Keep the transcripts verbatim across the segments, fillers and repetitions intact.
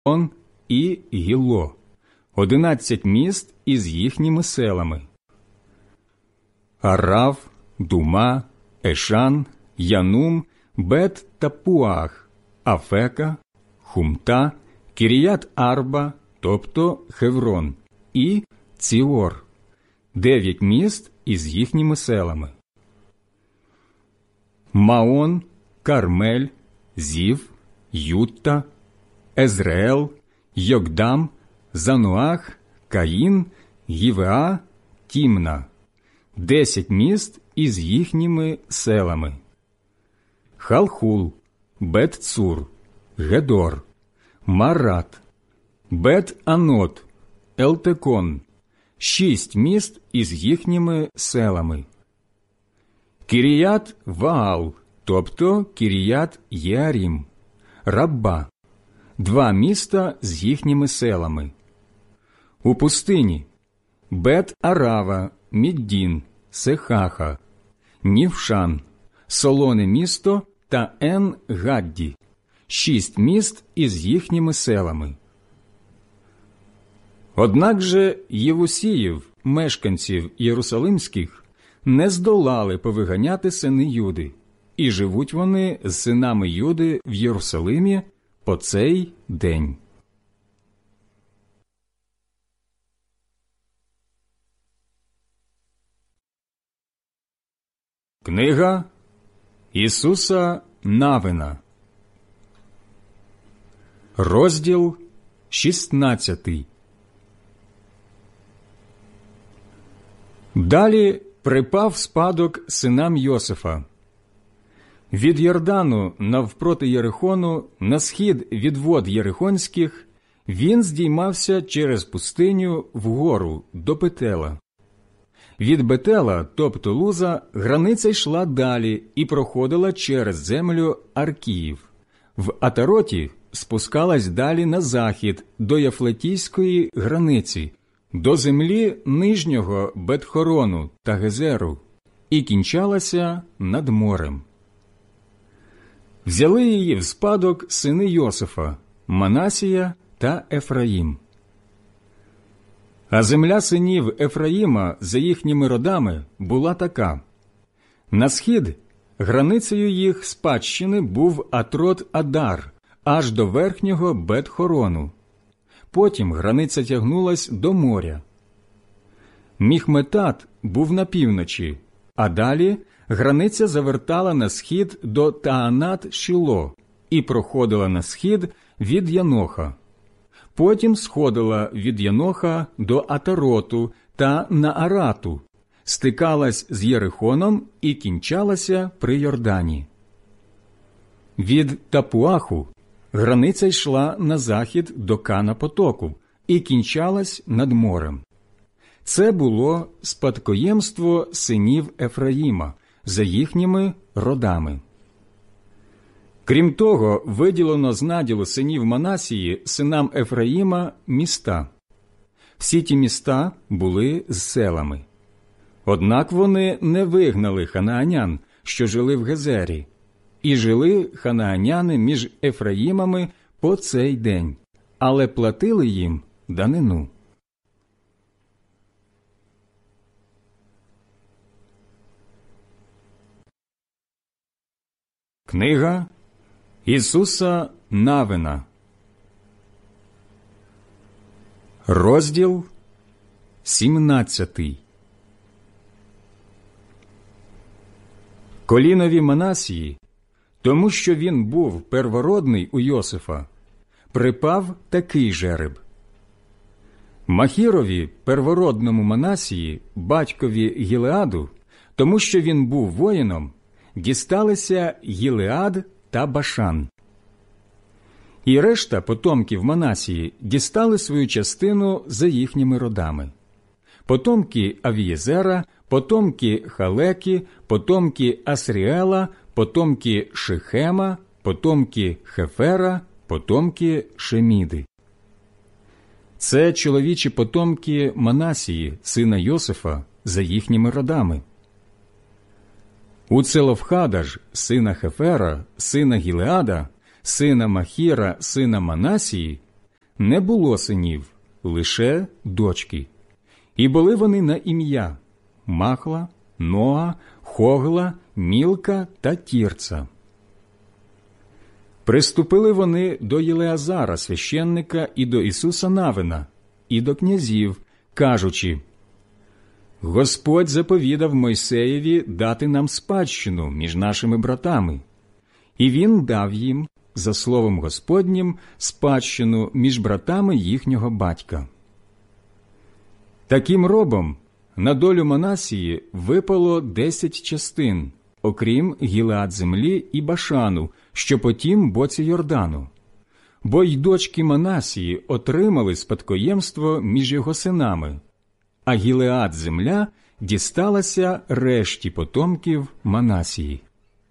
Он і Гілло, одинадцять міст із їхніми селами. Арав, Дума, Ешан, Янум, Бет-Тапуах, Афека, Хумта, Кіріят-Арба, тобто Хеврон, і Ціор, дев'ять міст із їхніми селами. Маон, Кармель, Зів, Ютта, Езреел, Йокдам, Зануах, Каїн, Гівеа, Тімна, десять міст із їхніми селами. Халхул, Бет-Цур, Гедор, Марат, Бет-Анот, Елтекон, шість міст із їхніми селами. Кіріят-Ваал, тобто Кіріят-Єарім, Рабба, два міста з їхніми селами. У пустині Бет-Арава, Міддін, Сехаха, Нівшан, Солоне місто та Ен-Гадді, шість міст із їхніми селами. Однак же Євусіїв, мешканців Єрусалимських, не здолали повиганяти сини Юди, і живуть вони з синами Юди в Єрусалимі по цей день. Книга Ісуса Навина, розділ шістнадцятий. Далі припав спадок синам Йосифа. Від Йордану навпроти Єрихону, на схід від вод Єрихонських, він здіймався через пустиню вгору до Бетела. Від Бетела, тобто Луза, границя йшла далі і проходила через землю Аркіїв. В Атароті спускалась далі на захід до Яфлетійської границі, до землі нижнього Бетхорону та Гезеру, і кінчалася над морем. Взяли її в спадок сини Йосифа, Манасія та Ефраїм. А земля синів Ефраїма за їхніми родами була така. На схід границею їх спадщини був Атрот-Адар, аж до верхнього Бет-Хорону. Потім границя тягнулась до моря. Міхметат був на півночі, а далі границя завертала на схід до Таанат-Шіло і проходила на схід від Яноха. Потім сходила від Яноха до Атароту та Наарату, стикалась з Єрихоном і кінчалася при Йордані. Від Тапуаху границя йшла на захід до Кана-потоку і кінчалась над морем. Це було спадкоємство синів Ефраїма за їхніми родами. Крім того, виділено з наділу синів Манасії синам Ефраїма міста. Всі ті міста були з селами. Однак вони не вигнали ханаанян, що жили в Гезері, і жили ханааняни між Ефраїмами по цей день, але платили їм данину. Книга Ісуса Навина, розділ сімнадцятий. Колінові Манасії, тому що він був первородний у Йосифа, припав такий жереб. Махірові, первородному Манасії, батькові Гілеаду, тому що він був воїном, дісталися Гілеад та Башан. І решта потомків Манасії дістали свою частину за їхніми родами. Потомки Авієзера, потомки Халекі, потомки Асріела, потомки Шихема, потомки Хефера, потомки Шеміди. Це чоловічі потомки Манасії, сина Йосифа, за їхніми родами. У Целофхада ж, сина Хефера, сина Гілеада, сина Махіра, сина Манасії, не було синів, лише дочки. І були вони на ім'я Махла, Ноа, Хогла, Мілка та Тірца. Приступили вони до Єлеазара, священника, і до Ісуса Навина, і до князів, кажучи: «Господь заповідав Мойсеєві дати нам спадщину між нашими братами, і він дав їм, за словом Господнім, спадщину між братами їхнього батька». Таким робом на долю Манасії випало десять частин, окрім Гілеад землі і Башану, що по тім боці Йордану. Бо й дочки Манасії отримали спадкоємство між його синами, а Гілеад земля дісталася решті потомків Манасії.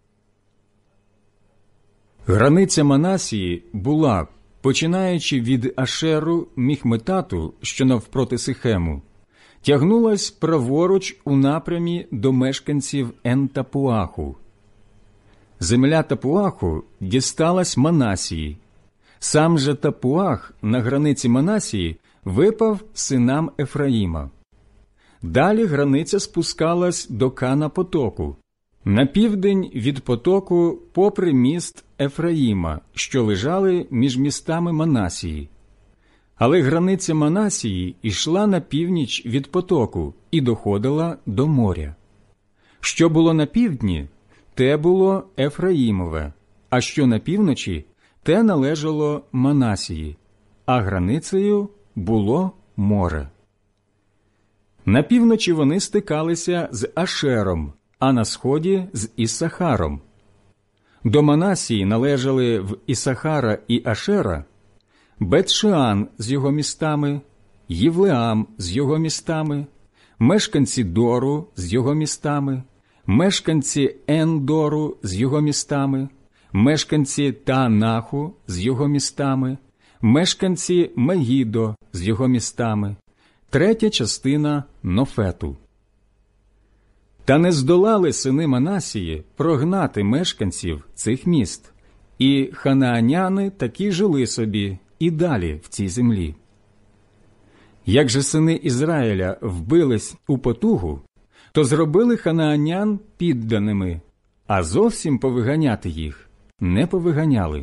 Границя Манасії була, починаючи від Ашеру Міхметату, що навпроти Сихему, тягнулась праворуч у напрямі до мешканців Ен-Тапуаху. Земля Тапуаху дісталась Манасії. Сам же Тапуах на границі Манасії випав синам Ефраїма. Далі границя спускалась до Кана потоку, на південь від потоку попри міст Ефраїма, що лежали між містами Манасії. Але границя Манасії йшла на північ від потоку і доходила до моря. Що було на півдні, те було Ефраїмове, а що на півночі, те належало Манасії, а границею було море. На півночі вони стикалися з Ашером, а на сході – з Іссахаром. До Манасії належали в Іссахара і Ашера Бет-Шеан з його містами, Євлеам з його містами, мешканці Дору з його містами, мешканці Ен-Дору з його містами, мешканці Таанаху з його містами, мешканці Мегідо з його містами, третя частина Нофету. Та не здолали сини Манасії прогнати мешканців цих міст, і ханааняни таки жили собі і далі в цій землі. Як же сини Ізраїля вбились у потугу, то зробили ханаанян підданими, а зовсім повиганяти їх не повиганяли.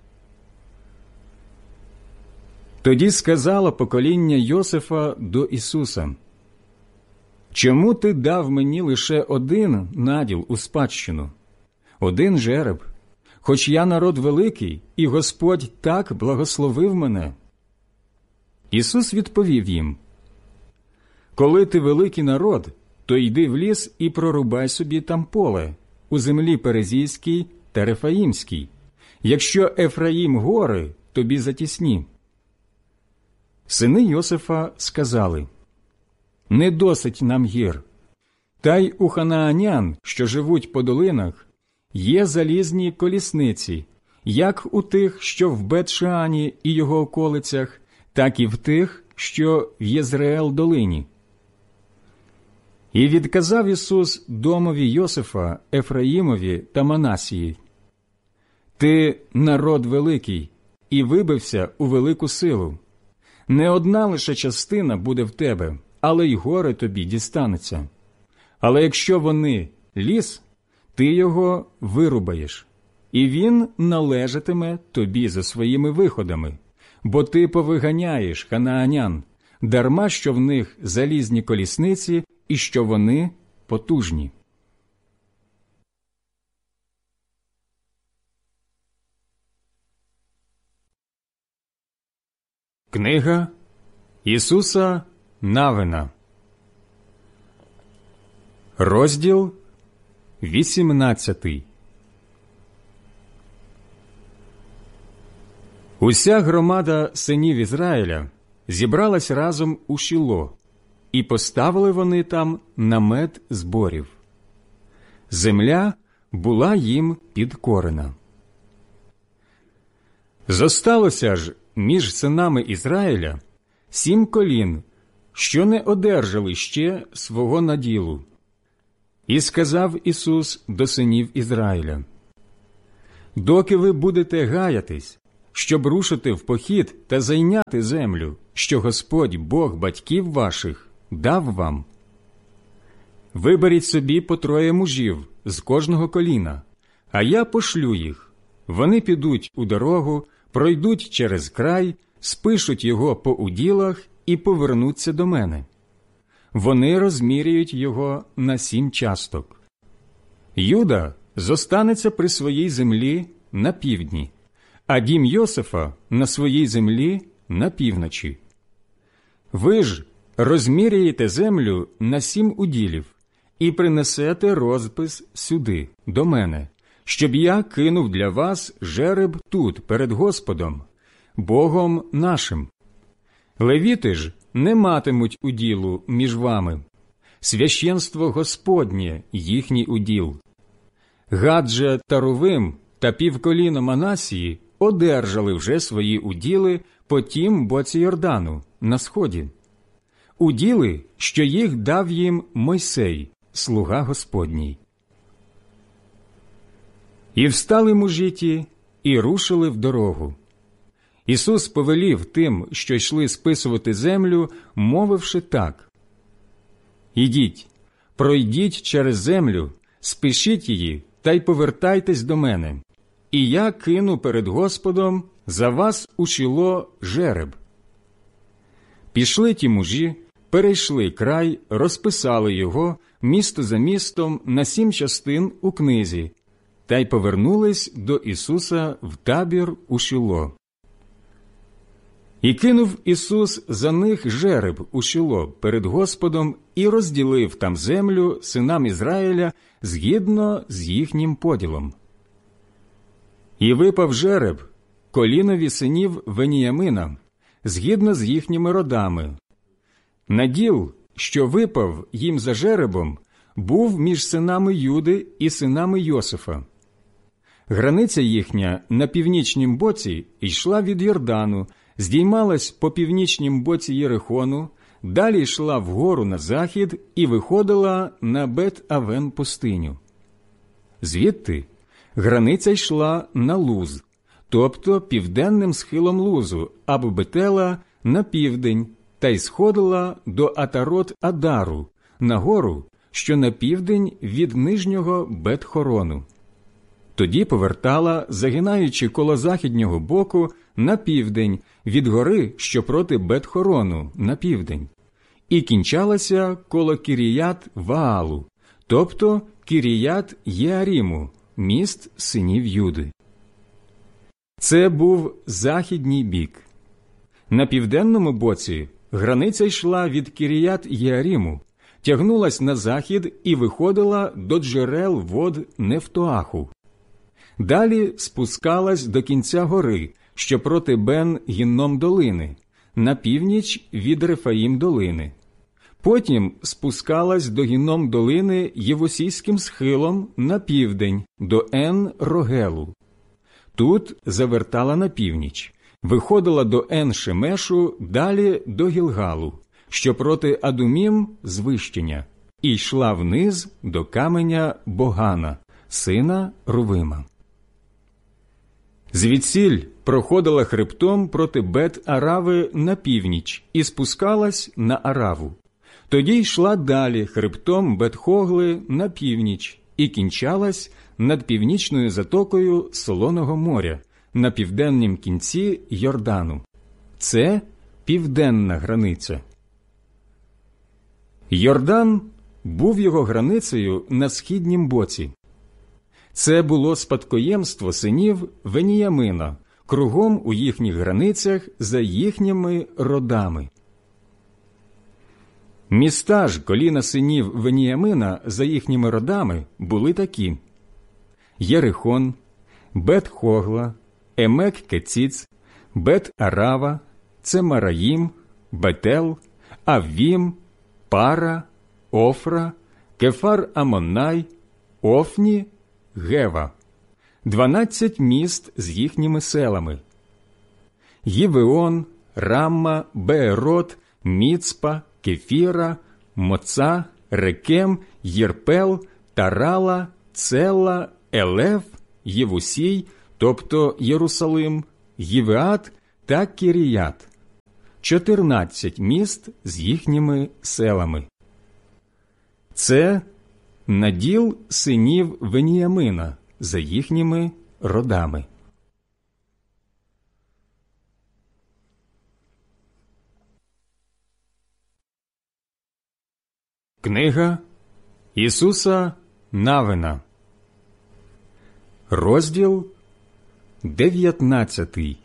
Тоді сказало покоління Йосифа до Ісуса: «Чому ти дав мені лише один наділ у спадщину, один жереб, хоч я народ великий, і Господь так благословив мене?» Ісус відповів їм: «Коли ти великий народ, то йди в ліс і прорубай собі там поле, у землі Перезійській та Рефаїмській, якщо Ефраїм гори тобі затісні». Сини Йосифа сказали: «Не досить нам гір, та й у ханаанян, що живуть по долинах, є залізні колісниці, як у тих, що в Бет-Шеані і його околицях, так і в тих, що в Єзреел-долині». І відказав Ісус домові Йосифа, Ефраїмові та Манасії: «Ти народ великий і вибився у велику силу. Не одна лише частина буде в тебе, але й гори тобі дістанеться. Але якщо вони ліс, ти його вирубаєш, і він належатиме тобі за своїми виходами, бо ти повиганяєш ханаанян, дарма що в них залізні колісниці і що вони потужні». Книга Ісуса Навина, розділ вісімнадцятий. Уся громада синів Ізраїля зібралась разом у Шіло, і поставили вони там намет зборів. Земля була їм підкорена. Зосталося ж між синами Ізраїля сім колін, що не одержали ще свого наділу. І сказав Ісус до синів Ізраїля: «Доки ви будете гаятись, щоб рушити в похід та зайняти землю, що Господь, Бог батьків ваших, дав вам. Виберіть собі по троє мужів з кожного коліна, а я пошлю їх. Вони підуть у дорогу, пройдуть через край, спишуть його по уділах і повернуться до мене. Вони розміряють його на сім часток. Юда зостанеться при своїй землі на півдні, а дім Йосифа на своїй землі на півночі. Ви ж розміряєте землю на сім уділів і принесете розпис сюди, до мене, щоб я кинув для вас жереб тут, перед Господом, Богом нашим. Левіти ж не матимуть уділу між вами. Священство Господнє їхній уділ. Гад же та Рувим та півколіно Манасії одержали вже свої уділи по тім боці Йордану, на сході. Уділи, що їх дав їм Мойсей, слуга Господній. І встали мужі ті, і рушили в дорогу. Ісус повелів тим, що йшли списувати землю, мовивши так: «Ідіть, пройдіть через землю, спишіть її, та й повертайтесь до мене, і я кину перед Господом за вас у Шіло жереб». Пішли ті мужі, перейшли край, розписали його, місто за містом, на сім частин у книзі, та й повернулись до Ісуса в табір у Шіло. І кинув Ісус за них жереб у Шіло перед Господом і розділив там землю синам Ізраїля згідно з їхнім поділом. І випав жереб колінові синів Веніямина, згідно з їхніми родами. Наділ, що випав їм за жеребом, був між синами Юди і синами Йосифа. Границя їхня на північнім боці йшла від Йордану, здіймалась по північнім боці Єрихону, далі йшла вгору на захід і виходила на Бет-Авен пустиню. Звідти границя йшла на Луз, тобто південним схилом Лузу, або Бетела на південь, та й сходила до Атарот-Адару, на гору, що на південь від нижнього Бет-Хорону. Тоді повертала, загинаючи коло західнього боку, на південь, від гори, що проти Бет-Хорону, на південь, і кінчалася коло Кіріят-Ваалу, тобто Кіріят-Єаріму, міст синів Юди. Це був західній бік. На південному боці границя йшла від Кіріят-Єаріму, тягнулась на захід і виходила до джерел вод Нефтоаху. Далі спускалась до кінця гори, що проти Бен-Гінном долини, на північ від Рефаїм долини. Потім спускалась до Гінном долини Євусійським схилом на південь, до Ен-Рогелу. Тут завертала на північ, виходила до Ен-Шемешу, далі до Гілгалу, що проти Адумім звищення, і йшла вниз до каменя Богана, сина Рувима. Звідсіль проходила хребтом проти Бет-Арави на північ і спускалась на Араву. Тоді йшла далі хребтом Бет-Хогли на північ і кінчалась над північною затокою Солоного моря на південнім кінці Йордану. Це південна границя. Йордан був його границею на східнім боці. Це було спадкоємство синів Веніямина, кругом у їхніх границях за їхніми родами. Міста ж коліна синів Веніямина за їхніми родами були такі: Єрихон, Бет-Хогла, Емек-Кеціц, Бет-Арава, Цемараїм, Бетел, Аввім, Пара, Офра, Кефар-Амоннай, Офні, Гева, дванадцять міст з їхніми селами: Гівеон, Рамма, Беерот, Міцпа, Кефіра, Моца, Рекем, Єрпел, Тарала, Цела, Елев, Євусій, тобто Єрусалим, Гівеат та Кіріят, чотирнадцять міст з їхніми селами. Це наділ синів Веніямина за їхніми родами. Книга Ісуса Навина, розділ дев'ятнадцятий.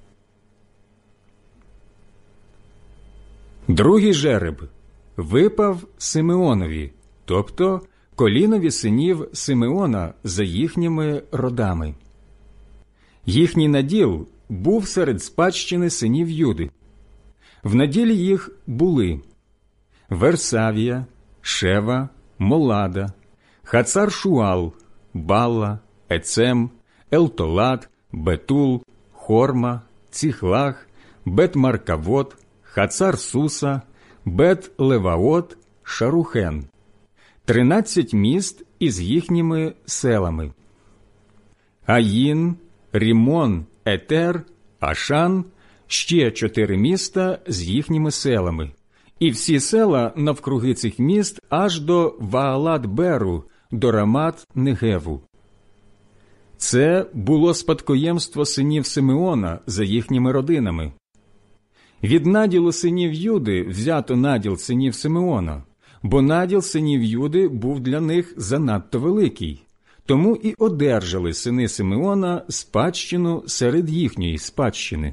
Другий жереб випав Симеонові, тобто колінові синів Симеона за їхніми родами. Їхній наділ був серед спадщини синів Юди. В наділі їх були Версавія, Шева, Молада, Хацар-Шуал, Балла, Ецем, Елтолад, Бетул, Хорма, Ціхлах, Бет-Маркавот, Хацар-Суса, Бет-Леваот, Шарухен. Тринадцять міст із їхніми селами. Аїн, Рімон, Етер, Ашан – ще чотири міста з їхніми селами. І всі села навкруги цих міст аж до Ваалат-Беру, до Рамат-Негеву. Це було спадкоємство синів Симеона за їхніми родинами. Від наділу синів Юди взято наділ синів Симеона, бо наділ синів Юди був для них занадто великий. Тому і одержали сини Симеона спадщину серед їхньої спадщини.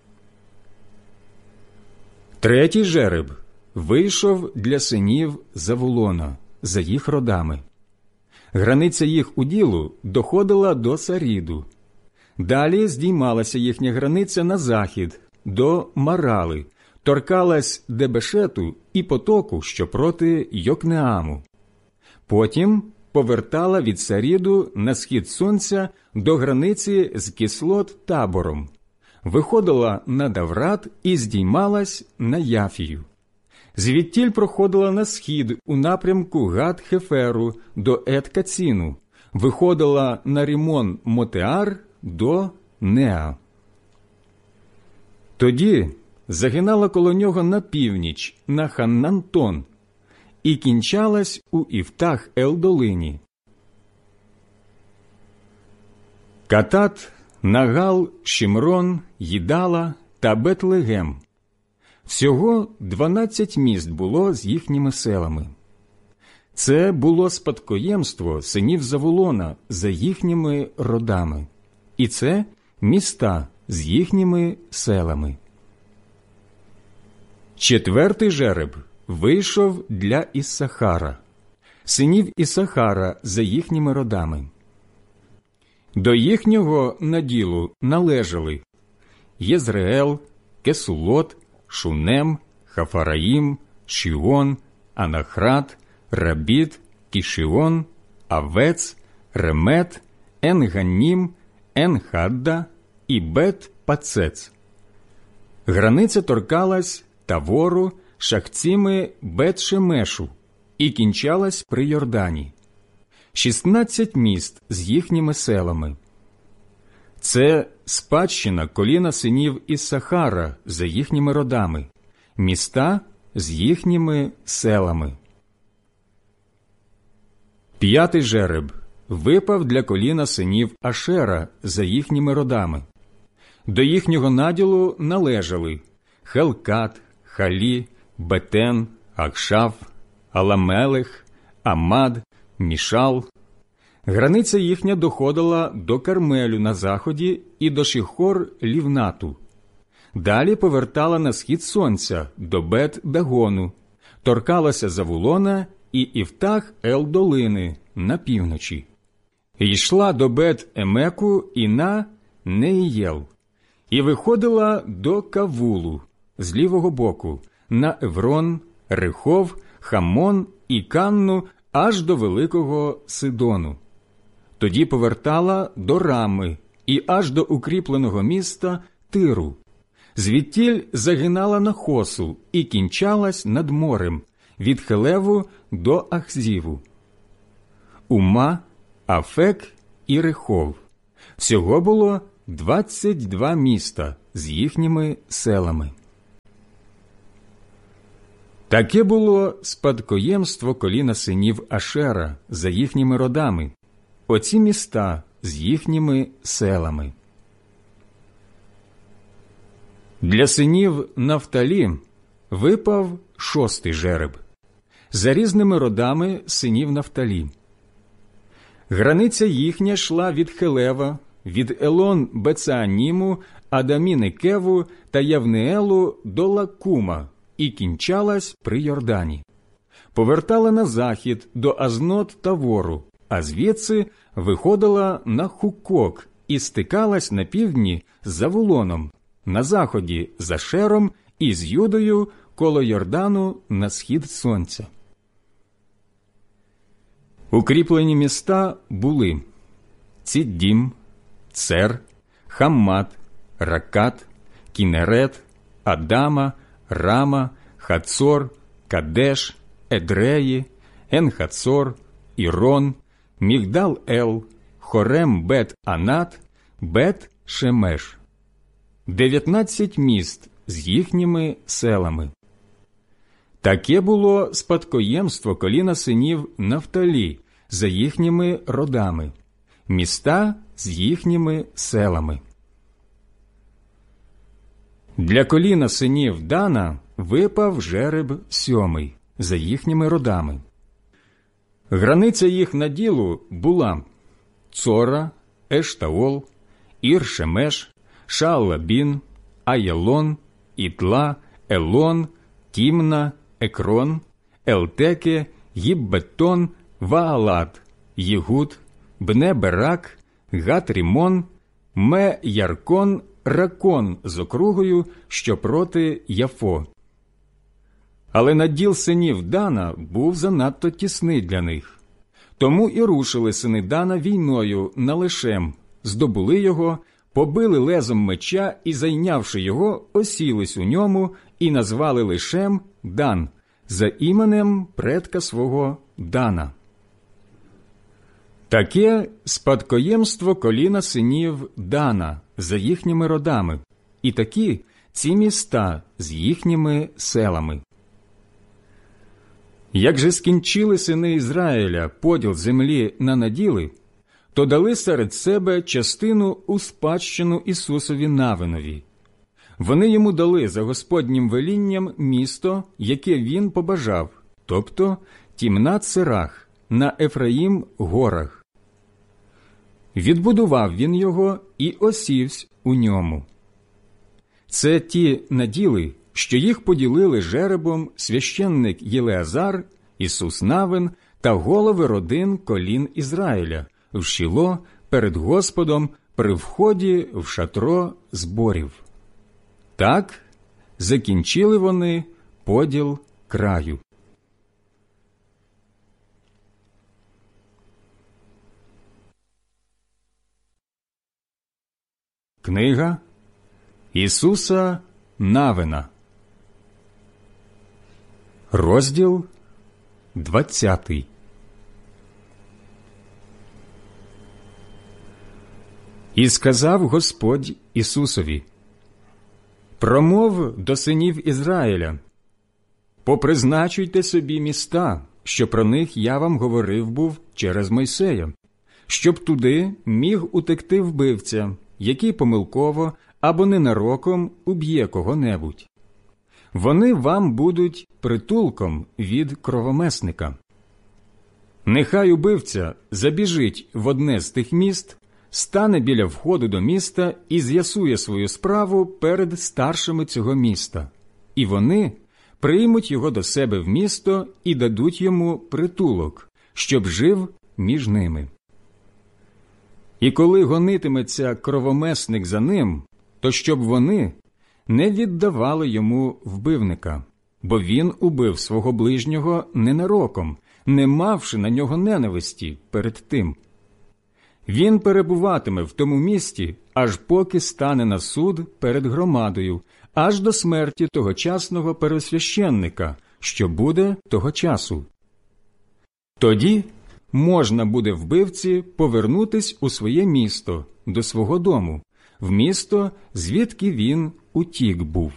Третій жереб вийшов для синів Завулона за їх родами. Границя їх уділу доходила до Саріду. Далі здіймалася їхня границя на захід, до Марали, торкалась Дебешету і потоку, що проти Йокнеаму. Потім повертала від Саріду на схід сонця до границі з Кислот-Табором, виходила на Даврат і здіймалась на Яфію. Звідтіль проходила на схід у напрямку Гат-Хеферу до Ет-Каціну, виходила на Рімон-Мотеар до Неа. Тоді загинала коло нього на північ, на Ханнантон, і кінчалась у Іфтах-Ел-Долині. Катат, Нагал, Шімрон, Їдала та Бетлегем. Всього дванадцять міст було з їхніми селами. Це було спадкоємство синів Завулона за їхніми родами. І це міста з їхніми селами. Четвертий жереб вийшов для Іссахара, синів Іссахара за їхніми родами. До їхнього наділу належали Єзреел, Кесулот, Шунем, Хафараїм, Шіон, Анахрат, Рабіт, Кішіон, Авец, Ремет, Енганнім, Енхадда і Бет-Пацец. Границя торкалась Тавору, Шахціми, Бет-Шемешу і кінчалась при Йордані. Шістнадцять міст з їхніми селами. Це спадщина коліна синів Іссахара за їхніми родами, міста з їхніми селами. П'ятий жереб випав для коліна синів Ашера за їхніми родами. До їхнього наділу належали Хелкат, Халі, Бетен, Акшаф, Аламелех, Амад, Мішал. Границя їхня доходила до Кармелю на заході і до Шіхор-Лівнату. Далі повертала на схід сонця до Бет-Дагону, торкалася Завулона і Іфтах-Ел-Долини на півночі. Йшла до Бет-Емеку і на Неїєл, і виходила до Кавулу з лівого боку, на Еврон, Рехов, Хамон і Канну аж до Великого Сидону. Тоді повертала до Рами і аж до укріпленого міста Тиру. Звідтіль загинала на Хосу і кінчалась над морем, від Хелеву до Ахзіву. Ума, Афек і Рехов. Всього було двадцять два міста з їхніми селами. Таке було спадкоємство коліна синів Ашера за їхніми родами, оці міста з їхніми селами. Для синів Нафталі випав шостий жереб, за різними родами синів Нафталі. Границя їхня йшла від Хелева, від Елон Бецеаніму, Адаміни Кеву та Явнеелу до Лакума і кінчалась при Йордані. Повертала на захід до Азнот та Вору, а звідси виходила на Хукок і стикалась на півдні з Завулоном, на заході з Ашером і з Юдою коло Йордану на схід сонця. Укріплені міста були Ціддім, Цер, Хаммат, Ракат, Кінерет, Адама, Рама, Хацор, Кадеш, Едреї, Енхацор, Ірон, Мігдал-Ел, Хорем-Бет-Анат, Бет-Шемеш. Дев'ятнадцять міст з їхніми селами. Таке було спадкоємство коліна синів Нафталі за їхніми родами, міста з їхніми селами. Для коліна синів Дана випав жереб сьомий за їхніми родами. Границя їх наділу була Цора, Ештаол, Ір-Шемеш, Шаалабін, Аєлон, Ітла, Елон, Тімна, Екрон, Елтеке, Гіббетон, Ваалат, Єгуд, Бне-Берак, Гат-Рімон, Ме-Яркон, Ракон з округою, що проти Яфо. Але наділ синів Дана був занадто тісний для них. Тому і рушили сини Дана війною на Лешем, здобули його, побили лезом меча і, зайнявши його, осілись у ньому і назвали Лешем Дан, за іменем предка свого Дана. Таке спадкоємство коліна синів Дана за їхніми родами, і такі ці міста з їхніми селами. Як же скінчили сини Ізраїля поділ землі на наділи, то дали серед себе частину у спадщину Ісусові Навинові. Вони йому дали за Господнім велінням місто, яке він побажав, тобто Тімнат-Серах на Ефраїм горах. Відбудував він його і осівсь у ньому. Це ті наділи, що їх поділили жеребом священник Єлеазар, Ісус Навин та голови родин колін Ізраїля в Шіло перед Господом при вході в шатро зборів. Так закінчили вони поділ краю. Книга Ісуса Навина, розділ двадцятий. І сказав Господь Ісусові: «Промов до синів Ізраїля: попризначуйте собі міста, що про них я вам говорив був через Мойсея, щоб туди міг утекти вбивця, який помилково або ненароком уб'є кого-небудь. Вони вам будуть притулком від кровомисника. Нехай убивця забіжить в одне з тих міст, стане біля входу до міста і з'ясує свою справу перед старшими цього міста, і вони приймуть його до себе в місто і дадуть йому притулок, щоб жив між ними. І коли гонитиметься кровомесник за ним, то щоб вони не віддавали йому вбивника, бо він убив свого ближнього ненароком, не мавши на нього ненависті перед тим. Він перебуватиме в тому місті, аж поки стане на суд перед громадою, аж до смерті тогочасного первосвященника, що буде того часу. Тоді можна буде вбивці повернутись у своє місто, до свого дому, в місто, звідки він утік був.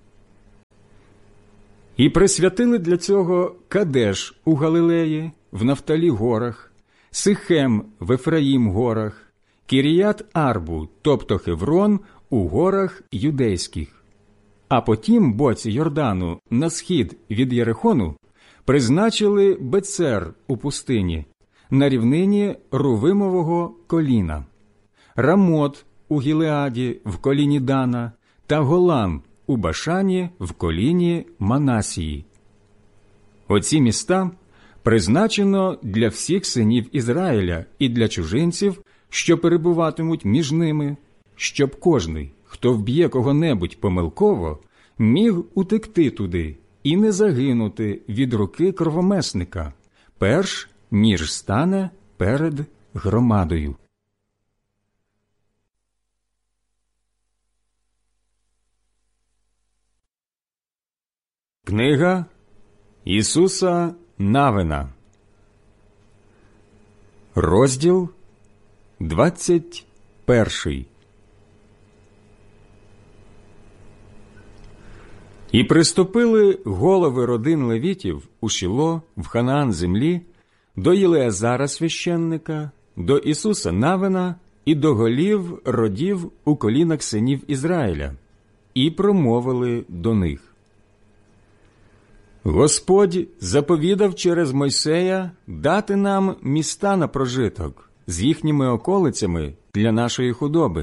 І присвятили для цього Кадеш у Галилеї, в Нафталі горах, Сихем в Ефраїм горах, Кіріят Арбу, тобто Хеврон, у горах юдейських. А потім боці Йордану на схід від Єрихону призначили Бецер у пустині, на рівнині Рувимового коліна, Рамот у Гілеаді в коліні Дана та Голан у Башані в коліні Манасії. Оці міста призначено для всіх синів Ізраїля і для чужинців, що перебуватимуть між ними, щоб кожний, хто вб'є кого-небудь помилково, міг утекти туди і не загинути від руки кровомесника, перш ніж стане перед громадою. Книга Ісуса Навина, розділ двадцять перший. І приступили голови родин левітів у Шіло, в Ханаан землі, до Єлеазара священника, до Ісуса Навина і до голів родів у колінах синів Ізраїля, і промовили до них: Господь заповідав через Мойсея дати нам міста на прожиток з їхніми околицями для нашої худоби.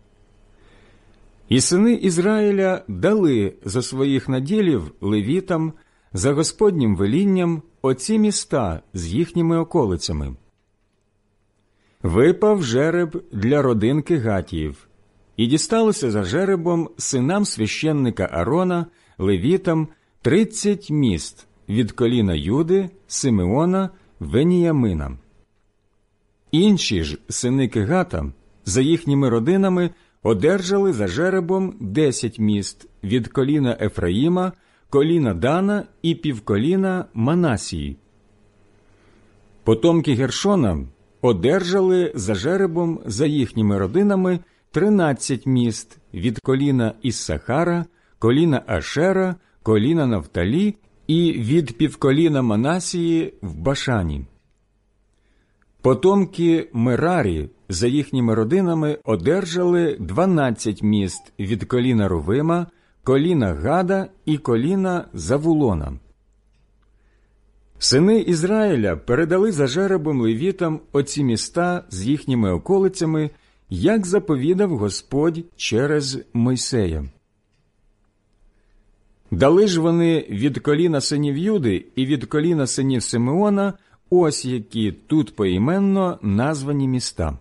І сини Ізраїля дали за своїх наділів левітам за Господнім велінням оці міста з їхніми околицями. Випав жереб для родин Кегатіїв, і дісталося за жеребом синам священника Аарона, левітам, тридцять міст від коліна Юди, Симеона, Веніямина. Інші ж сини Кегата за їхніми родинами одержали за жеребом десять міст від коліна Ефраїма, коліна Дана і півколіна Манасії. Потомки Гершона одержали за жеребом за їхніми родинами тринадцять міст від коліна Іссахара, коліна Ашера, коліна Нафталі і від півколіна Манасії в Башані. Потомки Мерарі за їхніми родинами одержали дванадцять міст від коліна Рувима, коліна Гада і коліна Завулона. Сини Ізраїля передали за жеребом левітам оці міста з їхніми околицями, як заповідав Господь через Мойсея. Дали ж вони від коліна синів Юди і від коліна синів Симеона ось які тут поіменно названі міста.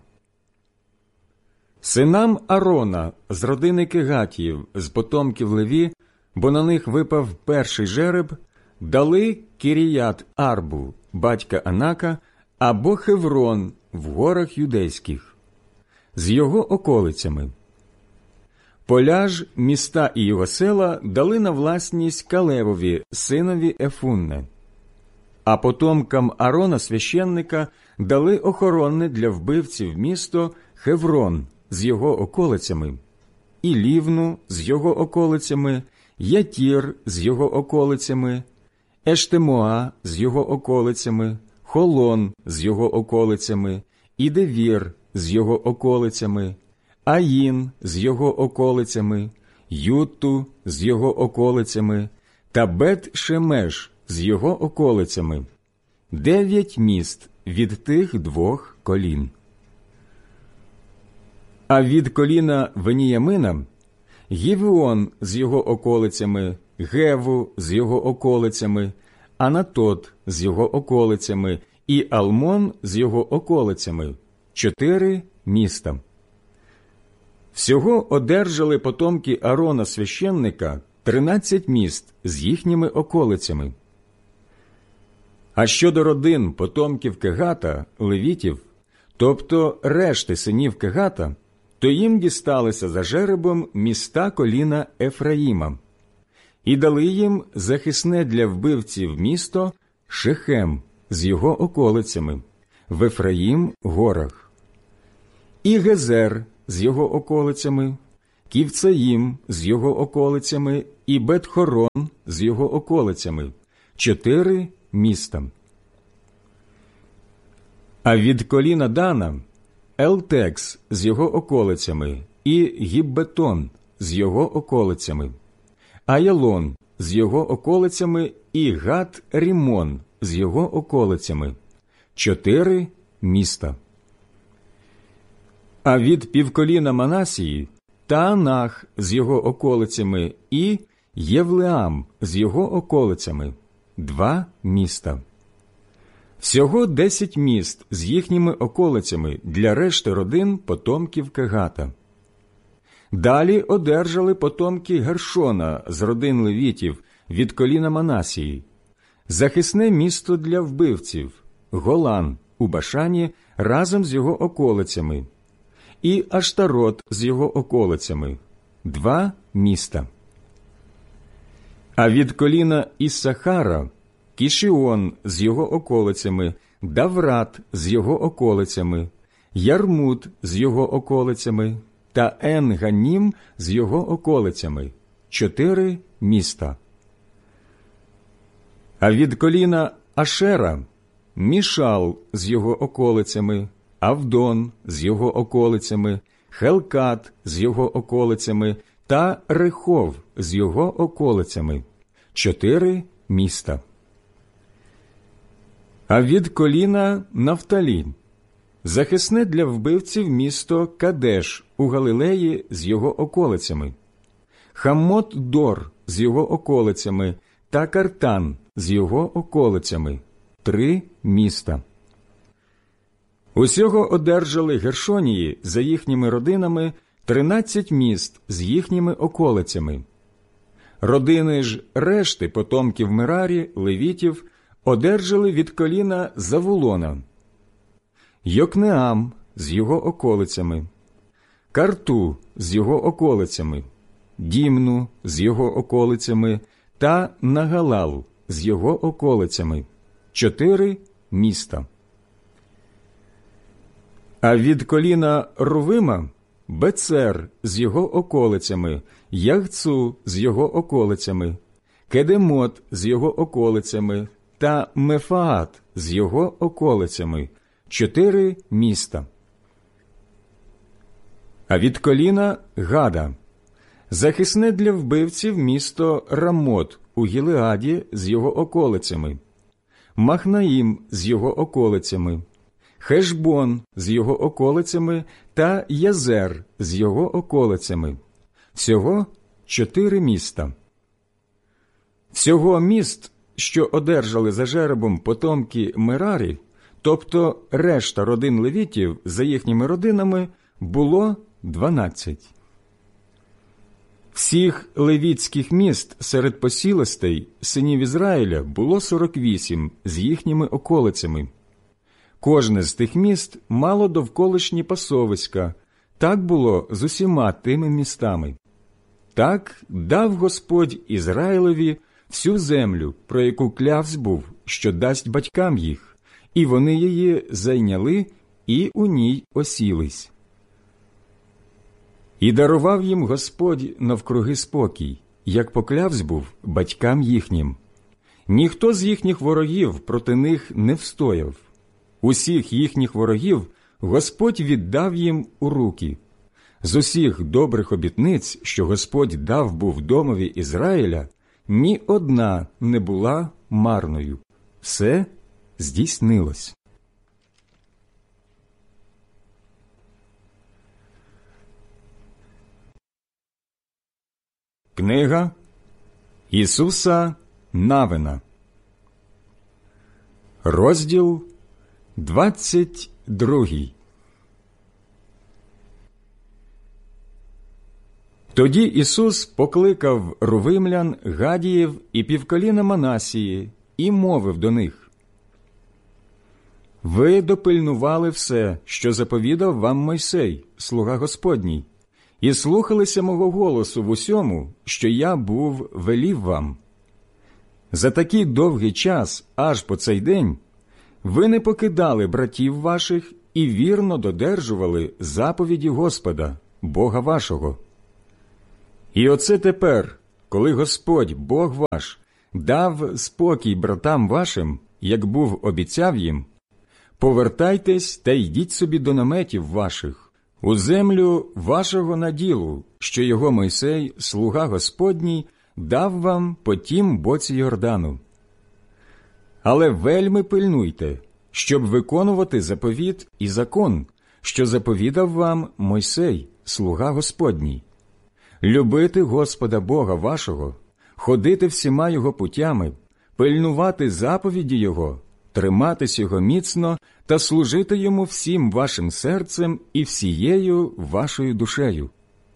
Синам Аарона з родини Кегатіїв, з потомків Леві, бо на них випав перший жереб, дали Кіріят Арбу, батька Анака, або Хеврон в горах юдейських, з його околицями. Поля ж, міста і його села дали на власність Калевові, синові Ефунне. А потомкам Аарона священника дали охоронне для вбивців місто Хеврон з його околицями, і Лівну з його околицями, Ятір з його околицями, Ештемоа з його околицями, Холон з його околицями, і Девір з його околицями, Аїн з його околицями, Ютту з його околицями та Бет-Шемеш з його околицями. Дев'ять міст від тих двох колін. А від коліна Веніямина Гівеон з його околицями, Геву з його околицями, Анатот з його околицями і Алмон з його околицями. Чотири міста. Всього одержали потомки Аарона священника тринадцять міст з їхніми околицями. А щодо родин потомків Кегата, левітів, тобто решти синів Кегата, то їм дісталися за жеребом міста коліна Ефраїма, і дали їм захисне для вбивців місто Шехем з його околицями, в Ефраїм горах, і Гезер з його околицями, Ківцаїм з його околицями і Бет-хорон з його околицями – чотири міста. А від коліна Дана – Елтекс з його околицями і Гіббетон з його околицями, Аялон з його околицями і Гат-рімон з його околицями – чотири міста. А від півколіна Манасії – Таанах з його околицями і Євлеам з його околицями – два міста. Всього десять міст з їхніми околицями для решти родин потомків Кегата. Далі одержали потомки Гершона з родин левітів від коліна Манасії захисне місто для вбивців – Голан у Башані разом з його околицями, і Аштарот з його околицями – два міста. А від коліна Іссахара – Кішіон з його околицями, Даврат з його околицями, Ярмут з його околицями та Ен-Ганім з його околицями – чотири міста. А від коліна Ашера – Мішал з його околицями, Авдон з його околицями, Хелкат з його околицями та Рехов з його околицями – чотири міста. А від коліна Нафталі – захисне для вбивців місто Кадеш у Галилеї з його околицями, Хаммот-Дор з його околицями та Картан з його околицями – три міста. Усього одержали Гершонії за їхніми родинами тринадцять міст з їхніми околицями. Родини ж решти потомків Мерарі, левітів, одержали від коліна Завулона: Йокнеам з його околицями, Карту з його околицями, Дімну з його околицями та Нагалал з його околицями – чотири міста. А від коліна Рувима – Бецер з його околицями, Ягцу з його околицями, Кедемот з його околицями та Мефаат з його околицями – чотири міста. А від коліна Гада – захисне для вбивців місто Рамот у Гілеаді з його околицями, Махнаїм з його околицями, Хешбон з його околицями та Язер з його околицями. Всього чотири міста. Всього міст, що одержали за жеребом потомки Мерарі, тобто решта родин левітів за їхніми родинами, було дванадцять. Всіх левітських міст серед посілостей синів Ізраїля було сорок вісім з їхніми околицями. Кожне з тих міст мало довколишні пасовиська. Так було з усіма тими містами. Так дав Господь Ізраїлеві всю землю, про яку клявсь був, що дасть батькам їх, і вони її зайняли і у ній осілись. І дарував їм Господь навкруги спокій, як поклявсь був батькам їхнім. Ніхто з їхніх ворогів проти них не встояв. Усіх їхніх ворогів Господь віддав їм у руки. З усіх добрих обітниць, що Господь дав був домові Ізраїля, ні одна не була марною. Все здійснилось. Книга Ісуса Навина, розділ двадцять другий. Тоді Ісус покликав рувимлян, гадіїв і півколіна Манасії і мовив до них: «Ви допильнували все, що заповідав вам Мойсей, слуга Господній, і слухалися мого голосу в усьому, що я був велів вам. За такий довгий час, аж по цей день, ви не покидали братів ваших і вірно додержували заповіді Господа, Бога вашого. І оце тепер, коли Господь, Бог ваш, дав спокій братам вашим, як був обіцяв їм, повертайтесь та йдіть собі до наметів ваших, у землю вашого наділу, що його Мойсей, слуга Господній, дав вам по тім боці Йордану. Але вельми пильнуйте, щоб виконувати заповіт і закон, що заповідав вам Мойсей, слуга Господній. Любити Господа Бога вашого, ходити всіма Його путями, пильнувати заповіді Його, триматись Його міцно та служити Йому всім вашим серцем і всією вашою душею.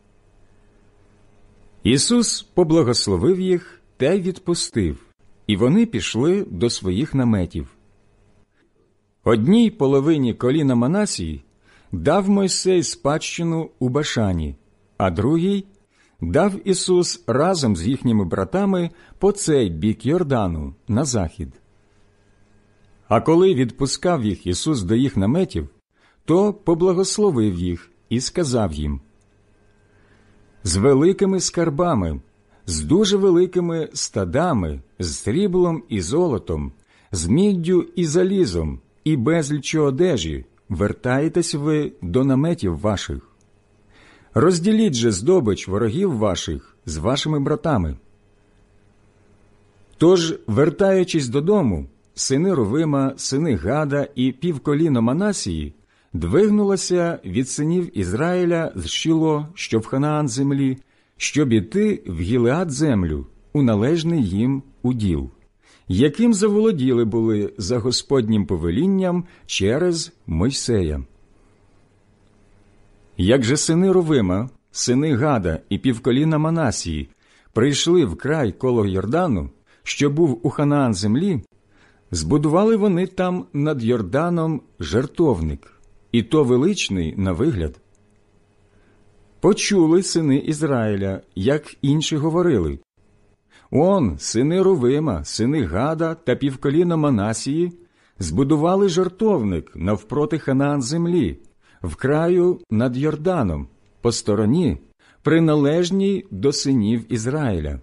Ісус поблагословив їх та й відпустив, і вони пішли до своїх наметів. Одній половині коліна Манасії дав Мойсей спадщину у Башані, а другій дав Ісус разом з їхніми братами по цей бік Йордану на захід. А коли відпускав їх Ісус до їх наметів, то поблагословив їх і сказав їм: «З великими скарбами, з дуже великими стадами, з сріблом і золотом, з міддю і залізом, і безліччю одежі вертаєтесь ви до наметів ваших. Розділіть же здобич ворогів ваших з вашими братами». Тож, вертаючись додому, сини Рувима, сини Гада і півколіно Манасії двигнулося від синів Ізраїля з Шіло, що в Ханаан землі, щоб іти в Гілеад землю, у належний їм уділ, яким заволоділи були за Господнім повелінням через Мойсея. Як же сини Рувима, сини Гада і півколіна Манасії прийшли в край коло Йордану, що був у Ханаан землі, збудували вони там над Йорданом жертовник, і то величний на вигляд. Почули сини Ізраїля, як інші говорили: «Он, сини Рувима, сини Гада та півколіна Манасії збудували жертовник навпроти Ханаан землі, в краю над Йорданом, по стороні, приналежній до синів Ізраїля».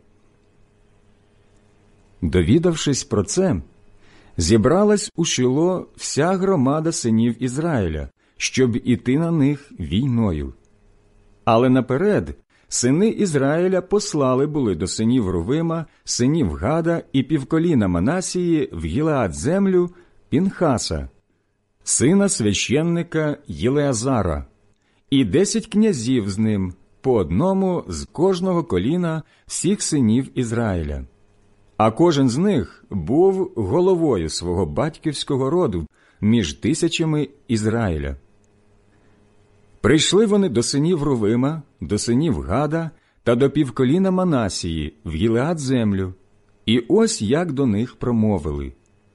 Довідавшись про це, зібралась у Шіло вся громада синів Ізраїля, щоб іти на них війною. Але наперед сини Ізраїля послали були до синів Рувима, синів Гада і півколіна Манасії в Гілеад землю Пінхаса, сина священника Єлеазара, і десять князів з ним, по одному з кожного коліна всіх синів Ізраїля. А кожен з них був головою свого батьківського роду між тисячами Ізраїля. Прийшли вони до синів Рувима, до синів Гада та до півколіна Манасії в Гілеад землю, і ось як до них промовили: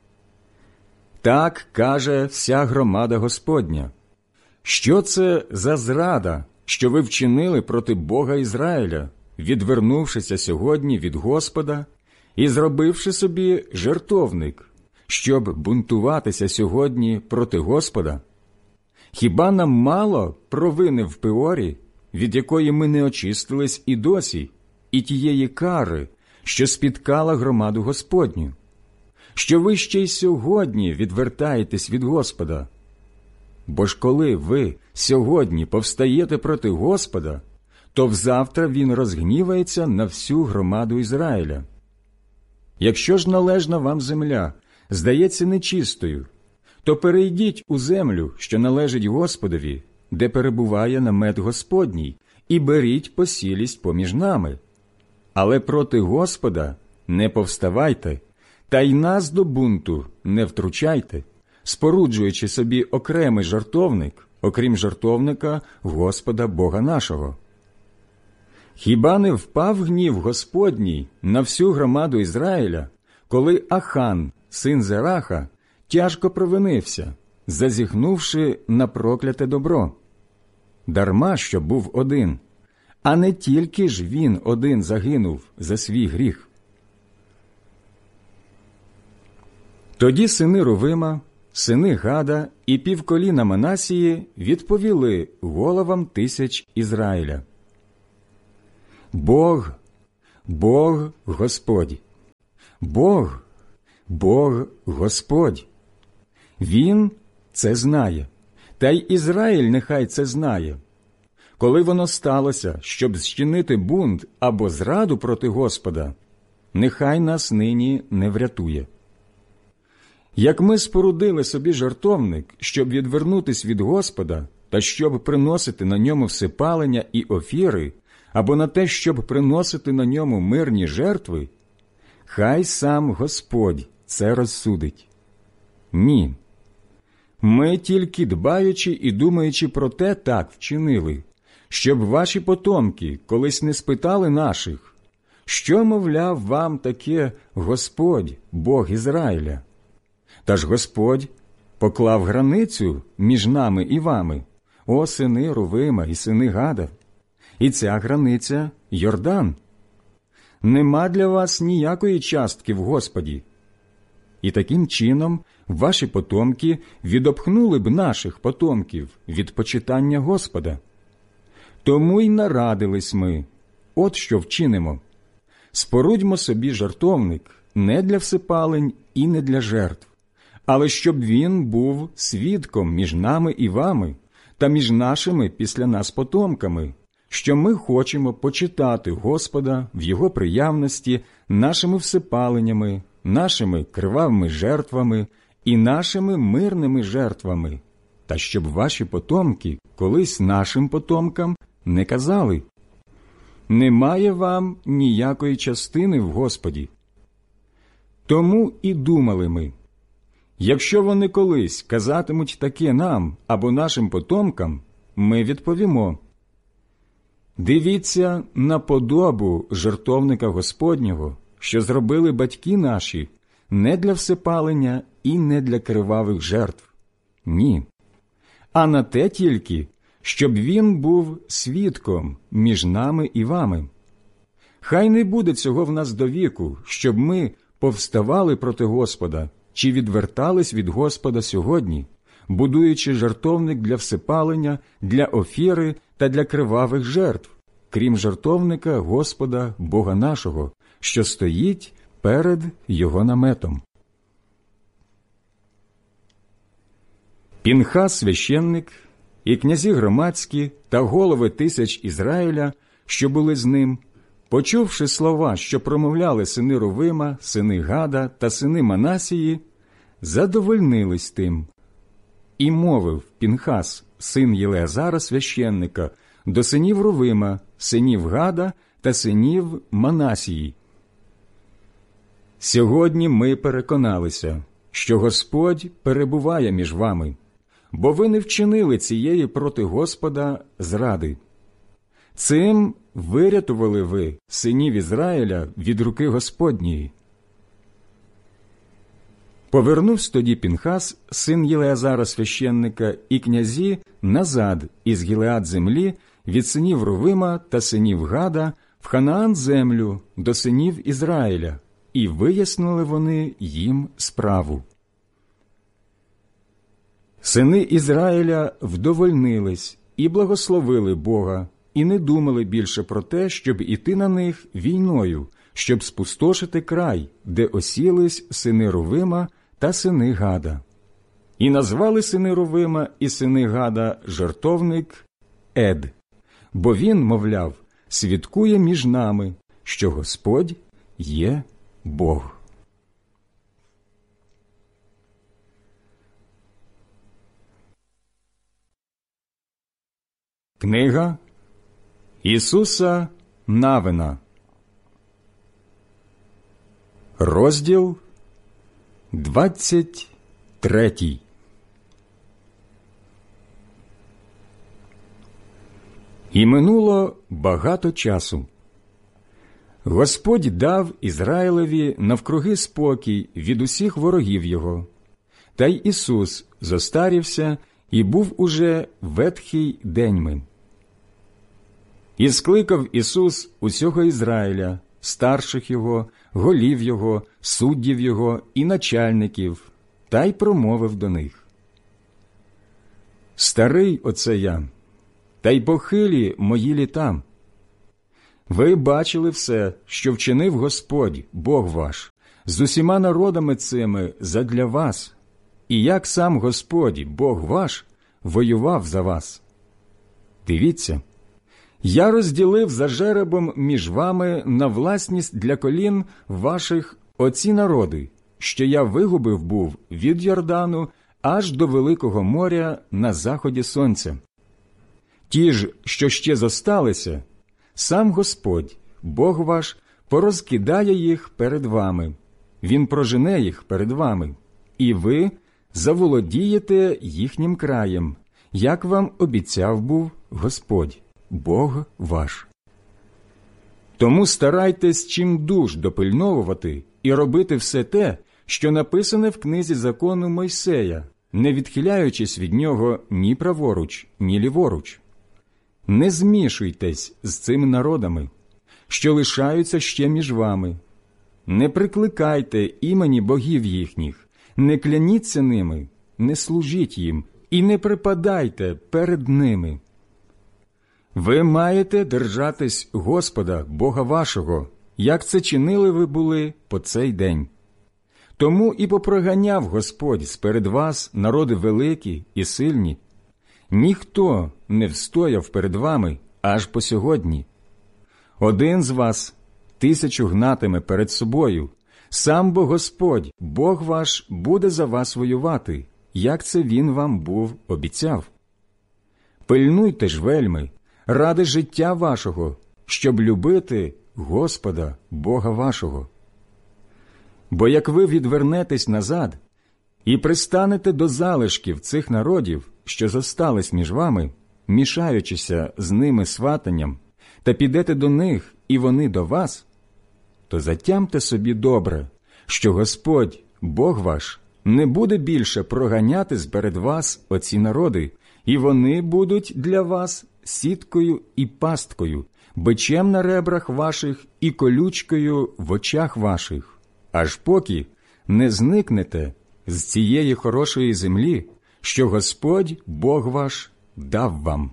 «Так каже вся громада Господня: що це за зрада, що ви вчинили проти Бога Ізраїля, відвернувшися сьогодні від Господа і зробивши собі жертовник, щоб бунтуватися сьогодні проти Господа? Хіба нам мало провини в Пеорі, від якої ми не очистились і досі, і тієї кари, що спіткала громаду Господню? Що ви ще й сьогодні відвертаєтесь від Господа? Бо ж коли ви сьогодні повстаєте проти Господа, то взавтра Він розгнівається на всю громаду Ізраїля. Якщо ж належна вам земля здається нечистою, то перейдіть у землю, що належить Господові, де перебуває намет Господній, і беріть посілість поміж нами. Але проти Господа не повставайте, та й нас до бунту не втручайте, споруджуючи собі окремий жертовник, окрім жертовника Господа Бога нашого. Хіба не впав гнів Господній на всю громаду Ізраїля, коли Ахан, син Зераха, тяжко провинився, зазіхнувши на прокляте добро? Дарма, що був один, а не тільки ж він один загинув за свій гріх. Тоді сини Рувима, сини Гада і півколіна Манасії відповіли головам тисяч Ізраїля: Бог, Бог Господь, Бог, Бог Господь. Він це знає, та й Ізраїль нехай це знає. Коли воно сталося, щоб зчинити бунт або зраду проти Господа, нехай нас нині не врятує. Як ми спорудили собі жертовник, щоб відвернутись від Господа, та щоб приносити на ньому всепалення і офіри, або на те, щоб приносити на ньому мирні жертви, хай сам Господь це розсудить. Ні. Ми тільки дбаючи і думаючи про те так вчинили, щоб ваші потомки колись не спитали наших, що, мовляв, вам таке Господь, Бог Ізраїля? Та ж Господь поклав границю між нами і вами, о сини Рувима і сини Гада, і ця границя – Йордан. Нема для вас ніякої частки в Господі. І таким чином ваші потомки відопхнули б наших потомків від почитання Господа. Тому й нарадились ми, от що вчинимо. Спорудьмо собі жертовник не для всепалень і не для жертв, але щоб він був свідком між нами і вами та між нашими після нас потомками, що ми хочемо почитати Господа в Його приявності нашими всепаленнями, нашими кривавими жертвами і нашими мирними жертвами, та щоб ваші потомки колись нашим потомкам не казали: «Немає вам ніякої частини в Господі». Тому і думали ми: якщо вони колись казатимуть таке нам або нашим потомкам, ми відповімо: «Дивіться на подобу жертовника Господнього, що зробили батьки наші, не для всепалення і не для кривавих жертв. Ні, а на те тільки, щоб він був свідком між нами і вами. Хай не буде цього в нас довіку, щоб ми повставали проти Господа чи відвертались від Господа сьогодні, будуючи жертовник для всепалення, для офіри та для кривавих жертв, крім жертовника Господа Бога нашого, що стоїть перед Його наметом». Пінхас священник і князі громадські та голови тисяч Ізраїля, що були з ним, почувши слова, що промовляли сини Рувима, сини Гада та сини Манасії, задовольнились тим. І мовив Пінхас, син Єлеазара священника, до синів Рувима, синів Гада та синів Манасії: «Сьогодні ми переконалися, що Господь перебуває між вами, бо ви не вчинили цієї проти Господа зради. Цим вирятували ви синів Ізраїля від руки Господньої». Повернувся тоді Пінхас, син Єлеазара священника, і князі назад із Гілеад землі від синів Рувима та синів Гада в Ханаан землю до синів Ізраїля, і вияснили вони їм справу. Сини Ізраїля вдовольнились і благословили Бога, і не думали більше про те, щоб іти на них війною, щоб спустошити край, де осілись сини Рувима та сини Гада. І назвали сини Рувима і сини Гада жертовник Ед, бо він, мовляв, свідкує між нами, що Господь є Бог. Книга Ісуса Навина, розділ двадцять третій. І минуло багато часу. Господь дав Ізраїлеві навкруги спокій від усіх ворогів його. Та й Ісус зостарівся і був уже ветхий деньми. І скликав Ісус усього Ізраїля, старших його, голів його, суддів його і начальників, та й промовив до них: «Старий оце я, та й похилі мої літа. Ви бачили все, що вчинив Господь, Бог ваш, з усіма народами цими задля вас, і як сам Господь, Бог ваш, воював за вас. Дивіться, я розділив за жеребом між вами на власність для колін ваших оці народи, що я вигубив був від Йордану аж до Великого моря на заході сонця. Ті ж, що ще зосталися, сам Господь, Бог ваш, порозкидає їх перед вами, Він прожене їх перед вами, і ви заволодієте їхнім краєм, як вам обіцяв був Господь, Бог ваш. Тому старайтесь чимдуж допильновувати і робити все те, що написане в книзі закону Мойсея, не відхиляючись від нього ні праворуч, ні ліворуч. Не змішуйтесь з цими народами, що лишаються ще між вами. Не прикликайте імені богів їхніх, не кляніться ними, не служіть їм і не припадайте перед ними. Ви маєте держатись Господа, Бога вашого, як це чинили ви були по цей день. Тому і попроганяв Господь сперед вас народи великі і сильні. Ніхто не встояв перед вами аж по сьогодні. Один з вас тисячу гнатиме перед собою, сам бо Господь, Бог ваш, буде за вас воювати, як це Він вам був обіцяв. Пильнуйте ж вельми ради життя вашого, щоб любити Господа, Бога вашого. Бо як ви відвернетесь назад і пристанете до залишків цих народів, що зостались між вами, мішаючися з ними сватанням, та підете до них, і вони до вас, то затямте собі добре, що Господь, Бог ваш, не буде більше проганяти сперед вас оці народи, і вони будуть для вас сіткою і пасткою, бичем на ребрах ваших і колючкою в очах ваших, аж поки не зникнете з цієї хорошої землі, що Господь, Бог ваш, дав вам.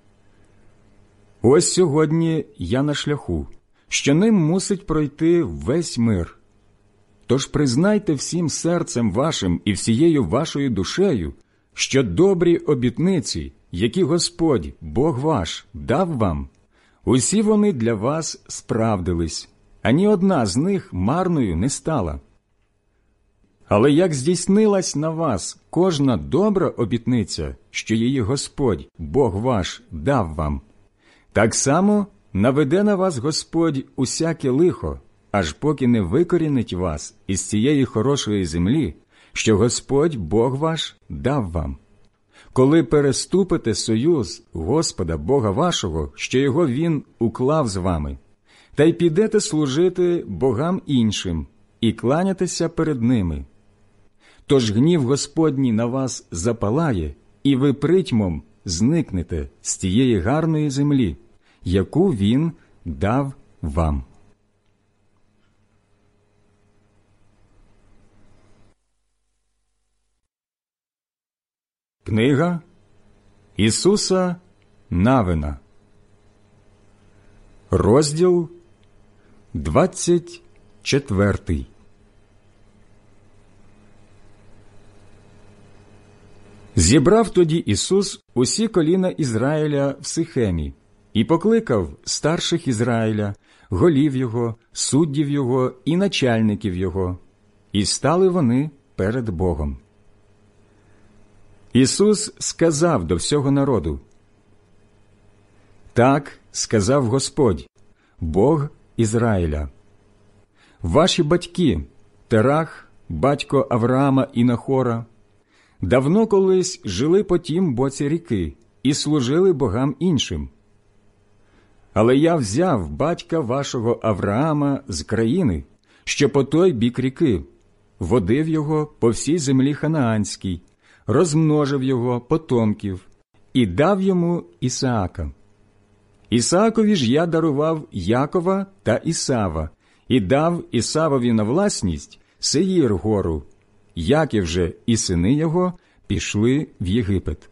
Ось сьогодні я на шляху, що ним мусить пройти весь мир. Тож признайте всім серцем вашим і всією вашою душею, що добрі обітниці, які Господь, Бог ваш, дав вам, усі вони для вас справдились, ані одна з них марною не стала. Але як здійснилась на вас кожна добра обітниця, що її Господь, Бог ваш, дав вам, так само наведе на вас Господь усяке лихо, аж поки не викорінить вас із цієї хорошої землі, що Господь, Бог ваш, дав вам. Коли переступите союз Господа, Бога вашого, що його Він уклав з вами, та й підете служити богам іншим і кланятися перед ними. Тож гнів Господній на вас запалає, і ви притьмом зникнете з тієї гарної землі, яку Він дав вам. Книга Ісуса Навина, розділ двадцять четвертий. Зібрав тоді Ісус усі коліна Ізраїля в Сихемі і покликав старших Ізраїля, голів його, суддів його і начальників його, і стали вони перед Богом. Ісус сказав до всього народу: «Так сказав Господь, Бог Ізраїля. Ваші батьки, Терах, батько Авраама і Нахора, давно колись жили по тім боці ріки і служили богам іншим. Але я взяв батька вашого Авраама з країни, що по той бік ріки, водив його по всій землі ханаанській, розмножив його потомків і дав йому Ісаака. Ісаакові ж я дарував Якова та Ісава, і дав Ісавові на власність Сеїр гору, Яків же і сини його пішли в Єгипет.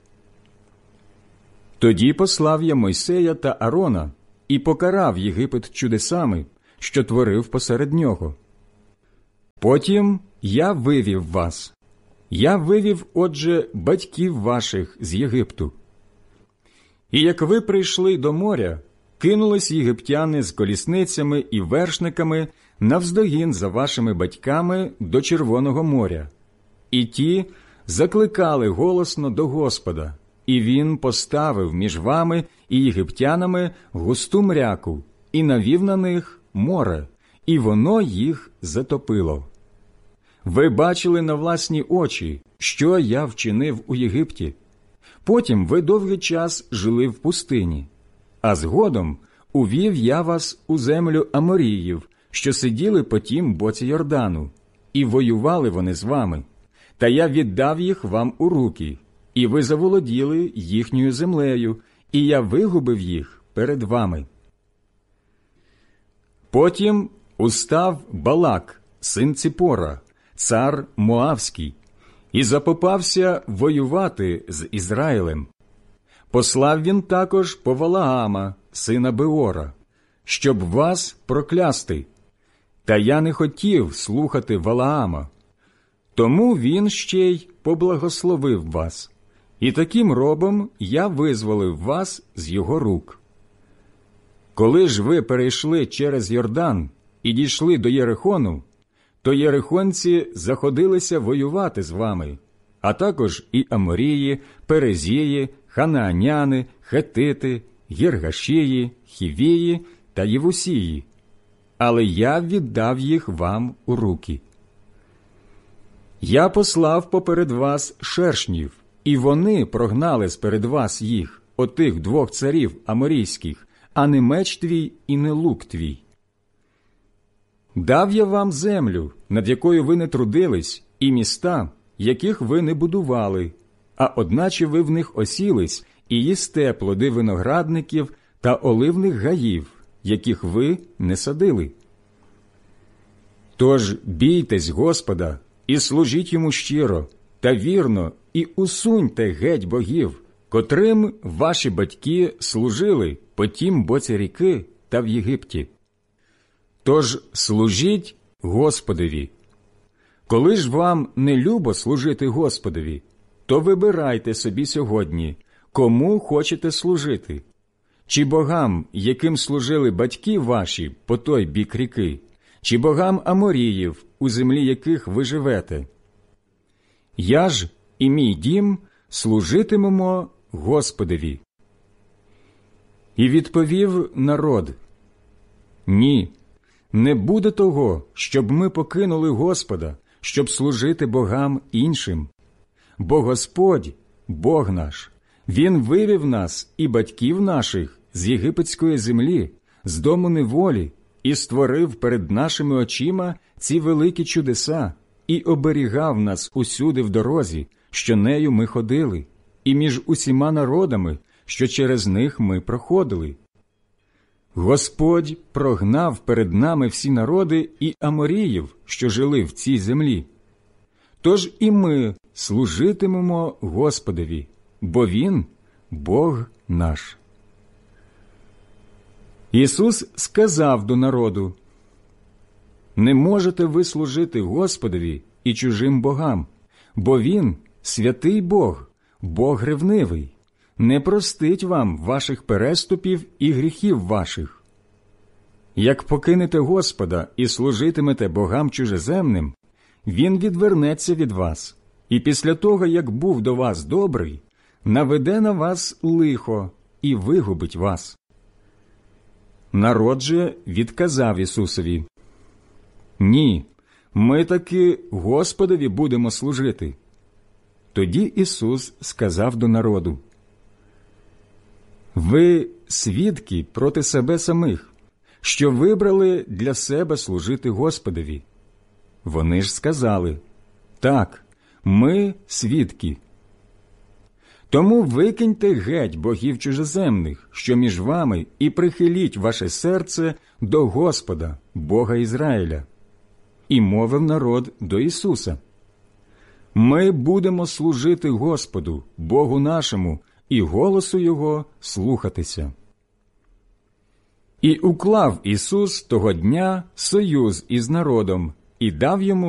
Тоді послав я Мойсея та Арона і покарав Єгипет чудесами, що творив посеред нього. Потім я вивів вас. Я вивів, отже, батьків ваших з Єгипту. І як ви прийшли до моря, кинулись єгиптяни з колісницями і вершниками навздогін за вашими батьками до Червоного моря. І ті закликали голосно до Господа, і він поставив між вами і єгиптянами густу мряку, і навів на них море, і воно їх затопило. Ви бачили на власні очі, що я вчинив у Єгипті. Потім ви довгий час жили в пустині, а згодом увів я вас у землю Аморіїв, що сиділи по тім боці Йордану, і воювали вони з вами. Та я віддав їх вам у руки, і ви заволоділи їхньою землею, і я вигубив їх перед вами. Потім устав Балак, син Ципора, цар Моавський, і запопався воювати з Ізраїлем. Послав він також по Валаама, сина Беора, щоб вас проклясти. Та я не хотів слухати Валаама. Тому він ще й поблагословив вас, і таким робом я визволив вас з його рук. Коли ж ви перейшли через Йордан і дійшли до Єрихону, то єрихонці заходилися воювати з вами, а також і Аморії, Перезії, Ханааняни, Хетити, Гіргашії, Хівії та Євусії. Але я віддав їх вам у руки. Я послав поперед вас шершнів, і вони прогнали сперед вас їх, отих двох царів аморійських, а не меч твій і не лук твій. Дав я вам землю, над якою ви не трудились, і міста, яких ви не будували, а одначе ви в них осілись і їсте плоди виноградників та оливних гаїв, яких ви не садили. Тож бійтесь Господа і служіть йому щиро та вірно, і усуньте геть богів, котрим ваші батьки служили по тім боці ріки та в Єгипті. Тож служіть Господові. Коли ж вам не любо служити Господові, то вибирайте собі сьогодні, кому хочете служити. Чи богам, яким служили батьки ваші по той бік ріки, чи богам Аморіїв, у землі яких ви живете. Я ж і мій дім служитимемо Господові. І відповів народ: Ні, не буде того, щоб ми покинули Господа, щоб служити богам іншим. Бо Господь, Бог наш, Він вивів нас і батьків наших з єгипетської землі, з дому неволі, і створив перед нашими очима ці великі чудеса, і оберігав нас усюди в дорозі, що нею ми ходили, і між усіма народами, що через них ми проходили. Господь прогнав перед нами всі народи і аморіїв, що жили в цій землі. Тож і ми служитимемо Господові, бо Він – Бог наш. Ісус сказав до народу: «Не можете ви служити Господові і чужим богам, бо Він – святий Бог, Бог ревнивий, не простить вам ваших переступів і гріхів ваших. Як покинете Господа і служитимете богам чужеземним, Він відвернеться від вас, і після того, як був до вас добрий, наведе на вас лихо і вигубить вас». Народ же відказав Ісусові: «Ні, ми таки Господові будемо служити». Тоді Ісус сказав до народу: «Ви свідки проти себе самих, що вибрали для себе служити Господові». Вони ж сказали: «Так, ми свідки». Тому викиньте геть богів чужеземних, що між вами, і прихиліть ваше серце до Господа, Бога Ізраїля. І мовив народ до Ісуса: ми будемо служити Господу, Богу нашому, і голосу Його слухатися». І уклав Ісус того дня союз із народом і дав йому